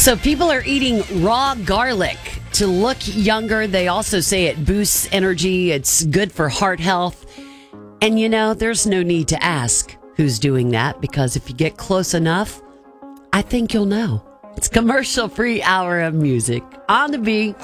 So people are eating raw garlic to look younger. They also say it boosts energy. It's good for heart health. And there's no need to ask who's doing that, because if you get close enough, I think you'll know. It's commercial-free hour of music on the beat.